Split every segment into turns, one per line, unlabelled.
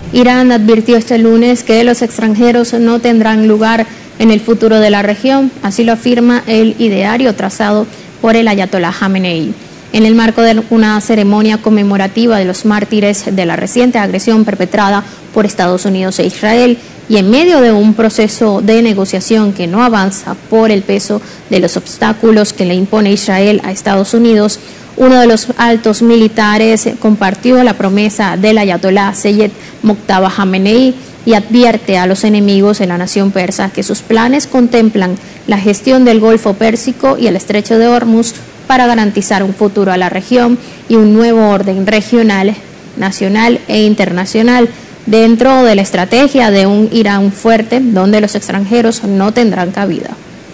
Irán advirtió este lunes que los extranjeros no tendrán lugar en el futuro de la región, así lo afirma el ideario trazado por el ayatolá Jamenei. En el marco de una ceremonia conmemorativa de los mártires de la reciente agresión perpetrada por Estados Unidos e Israel, y en medio de un proceso de negociación que no avanza por el peso de los obstáculos que le impone Israel a Estados Unidos, uno de los altos militares compartió la promesa del ayatolá Seyed Mojtaba Jamenei y advierte a los enemigos de la nación persa que sus planes contemplan la gestión del Golfo Pérsico y el Estrecho de Hormuz para garantizar un futuro a la región y un nuevo orden regional, nacional e internacional dentro de la estrategia de un Irán fuerte donde los extranjeros no tendrán cabida.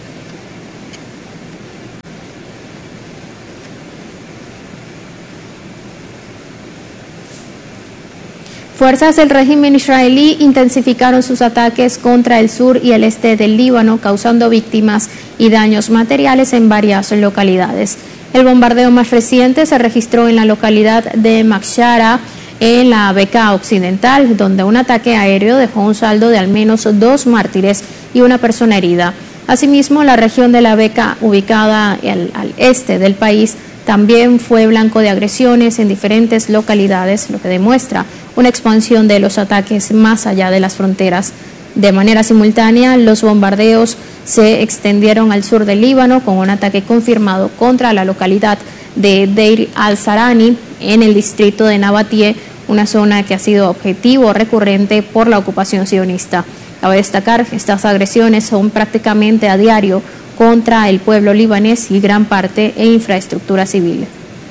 Fuerzas del régimen israelí intensificaron sus ataques contra el sur y el este del Líbano, causando víctimas y daños materiales en varias localidades. El bombardeo más reciente se registró en la localidad de Makshara, en la Bekaa Occidental, donde un ataque aéreo dejó un saldo de al menos 2 mártires y una persona herida. Asimismo, la región de la Bekaa, ubicada al este del país, también fue blanco de agresiones en diferentes localidades, lo que demuestra una expansión de los ataques más allá de las fronteras. De manera simultánea, los bombardeos se extendieron al sur del Líbano con un ataque confirmado contra la localidad de Deir al-Sarani en el distrito de Nabatie, una zona que ha sido objetivo recurrente por la ocupación sionista. Cabe destacar que estas agresiones son prácticamente a diario contra el pueblo libanés y gran parte e infraestructura civil.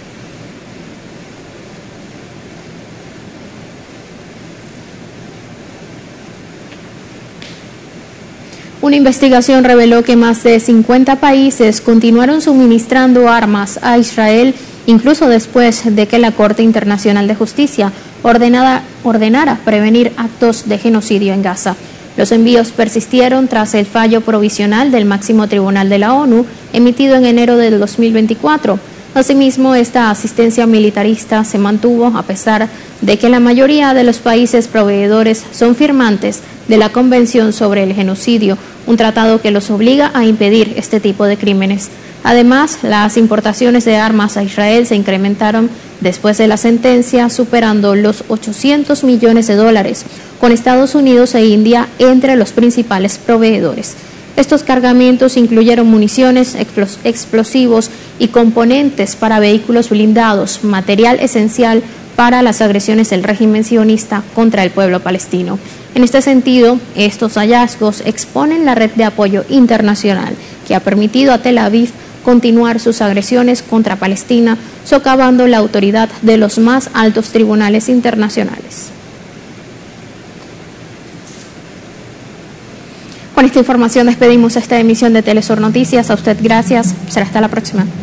Una investigación reveló que más de 50 países continuaron suministrando armas a Israel, incluso después de que la Corte Internacional de Justicia ordenara prevenir actos de genocidio en Gaza. Los envíos persistieron tras el fallo provisional del máximo tribunal de la ONU, emitido en enero del 2024. Asimismo, esta asistencia militarista se mantuvo a pesar de que la mayoría de los países proveedores son firmantes de la Convención sobre el Genocidio, un tratado que los obliga a impedir este tipo de crímenes. Además, las importaciones de armas a Israel se incrementaron después de la sentencia, superando los $800 millones, con Estados Unidos e India entre los principales proveedores. Estos cargamentos incluyeron municiones, explosivos y componentes para vehículos blindados, material esencial para las agresiones del régimen sionista contra el pueblo palestino. En este sentido, estos hallazgos exponen la red de apoyo internacional que ha permitido a Tel Aviv continuar sus agresiones contra Palestina, socavando la autoridad de los más altos tribunales internacionales. Con esta información despedimos esta emisión de Telesur Noticias. A usted gracias. Será hasta la próxima.